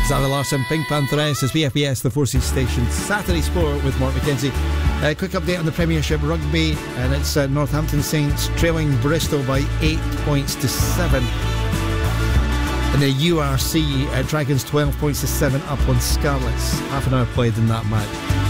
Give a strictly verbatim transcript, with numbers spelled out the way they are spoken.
Zara Larson, Pink Pantheress, is B F B S, the Four Seas Station, Saturday Sport with Mark McKenzie. Uh, quick update on the Premiership Rugby, and it's uh, Northampton Saints trailing Bristol by eight points to seven. In the U R C, uh, Dragons twelve points to seven up on Scarlets. Half an hour played in that match.